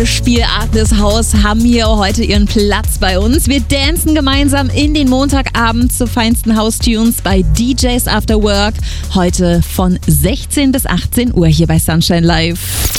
Spiel Agnes Haus haben hier heute ihren Platz bei uns. Wir dancen gemeinsam in den Montagabend zu feinsten House-Tunes bei DJs After Work. Heute von 16 bis 18 Uhr hier bei Sunshine Live.